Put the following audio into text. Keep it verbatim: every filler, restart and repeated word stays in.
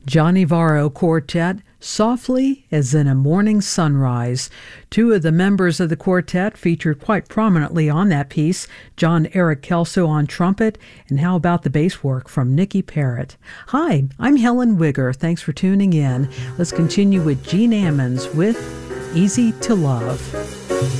Johnny Varro Quartet, Softly as in a Morning Sunrise. Two of the members of the quartet featured quite prominently on that piece, John Eric Kelso on trumpet, and how about the bass work from Nicky Parrott? Hi, I'm Helen Wigger. Thanks for tuning in. Let's continue with Gene Ammons with Easy to Love.